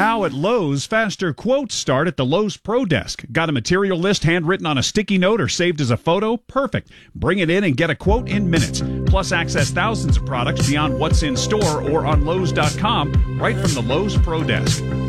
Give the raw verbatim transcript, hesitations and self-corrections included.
Now at Lowe's, faster quotes start at the Lowe's Pro Desk. Got a material list handwritten on a sticky note or saved as a photo? Perfect. Bring it in and get a quote in minutes. Plus, access thousands of products beyond what's in store or on Lowe's dot com right from the Lowe's Pro Desk.